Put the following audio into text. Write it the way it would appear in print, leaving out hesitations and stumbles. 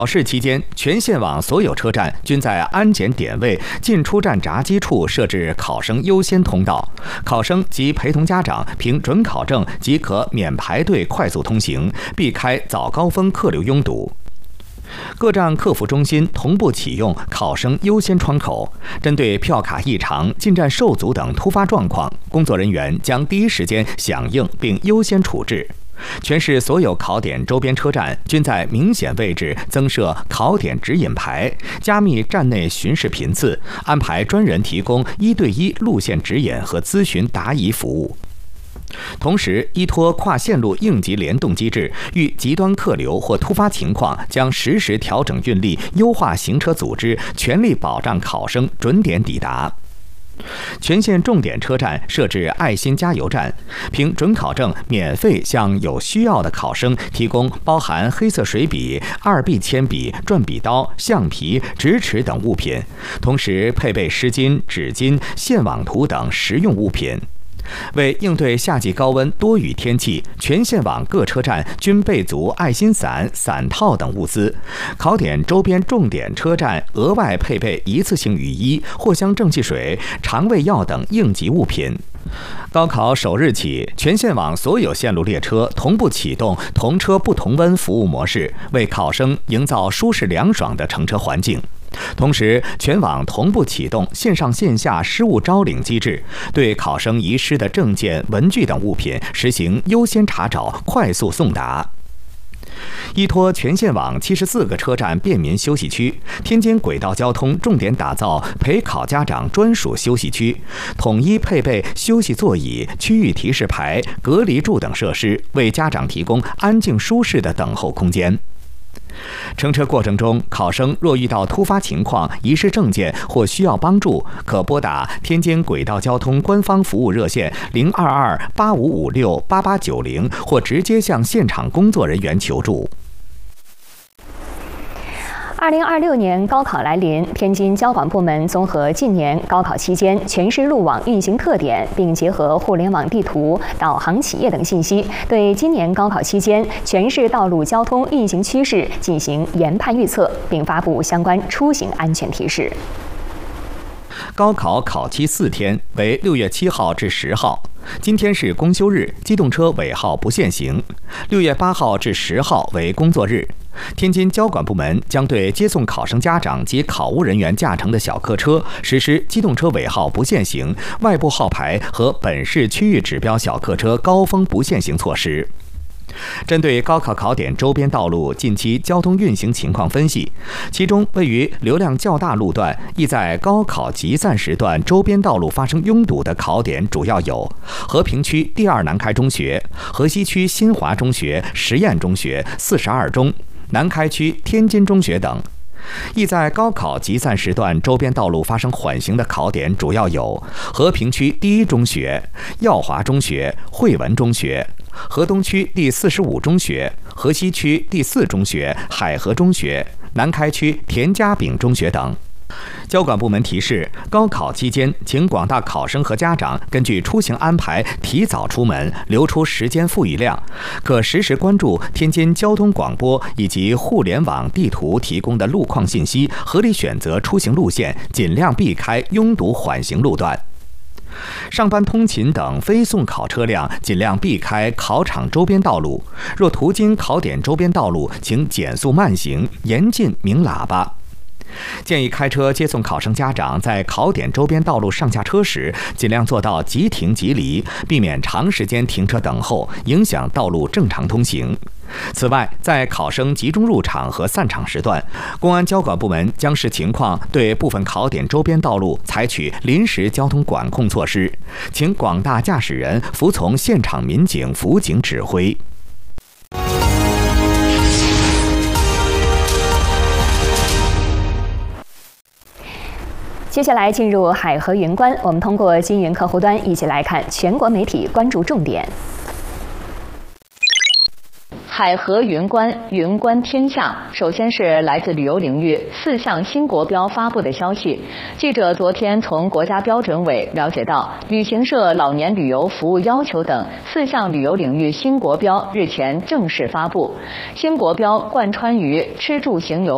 考试期间，全线网所有车站均在安检点位进出站闸机处设置考生优先通道，考生及陪同家长凭准考证即可免排队快速通行，避开早高峰客流拥堵。各站客服中心同步启用考生优先窗口，针对票卡异常、进站受阻等突发状况，工作人员将第一时间响应并优先处置。全市所有考点周边车站均在明显位置增设考点指引牌，加密站内巡视频次，安排专人提供1对1路线指引和咨询答疑服务。同时，依托跨线路应急联动机制，遇极端客流或突发情况，将实时调整运力，优化行车组织，全力保障考生准点抵达。全线重点车站设置爱心加油站，凭准考证免费向有需要的考生提供包含黑色水笔、2B 铅笔、转笔刀、橡皮、直尺等物品，同时配备湿巾、纸巾、线网图等实用物品。为应对夏季高温多雨天气，全线网各车站均备足爱心伞、伞套等物资。考点周边重点车站额外配备一次性雨衣、藿香正气水、肠胃药等应急物品。高考首日起，全线网所有线路列车同步启动同车不同温服务模式，为考生营造舒适凉爽的乘车环境。同时，全网同步启动线上线下失物招领机制，对考生遗失的证件、文具等物品实行优先查找、快速送达。依托全线网74个车站便民休息区，天津轨道交通重点打造陪考家长专属休息区，统一配备休息座椅、区域提示牌、隔离柱等设施，为家长提供安静舒适的等候空间。乘车过程中，考生若遇到突发情况、遗失证件或需要帮助，可拨打天津轨道交通官方服务热线022-8556-8890，或直接向现场工作人员求助。 2026年高考来临，天津交管部门综合近年高考期间全市路网运行特点，并结合互联网地图、导航企业等信息，对今年高考期间全市道路交通运行趋势进行研判预测，并发布相关出行安全提示。 高考考期4天，为6月7号至10号。今天是公休日，机动车尾号不限行。6月8号至10号为工作日。天津交管部门将对接送考生家长及考务人员驾乘的小客车实施机动车尾号不限行、外部号牌和本市区域指标小客车高峰不限行措施。针对高考考点周边道路近期交通运行情况分析，其中位于流量较大路段，易在高考集散时段周边道路发生拥堵的考点主要有和平区第2南开中学、河西区新华中学、实验中学、42中、南开区天津中学等。易在高考集散时段周边道路发生缓行的考点主要有和平区第1中学、耀华中学、汇文中学、河东区第45中学、河西区第4中学、海河中学、南开区田家炳中学等。交管部门提示，高考期间，请广大考生和家长根据出行安排提早出门，留出时间富裕量，可实时关注天津交通广播以及互联网地图提供的路况信息，合理选择出行路线，尽量避开拥堵缓行路段。上班通勤等非送考车辆尽量避开考场周边道路，若途经考点周边道路，请减速慢行，严禁鸣喇叭。建议开车接送考生家长在考点周边道路上下车时，尽量做到即停即离，避免长时间停车等候，影响道路正常通行。此外，在考生集中入场和散场时段，公安交管部门将视情况对部分考点周边道路采取临时交通管控措施，请广大驾驶人服从现场民警辅警指挥。 接下来进入海河云观，我们通过金云客户端一起来看全国媒体关注重点。 海河云观，云观天下。首先是来自旅游领域4项新国标发布的消息。记者昨天从国家标准委了解到，旅行社老年旅游服务要求等4项旅游领域新国标日前正式发布。新国标贯穿于吃住行游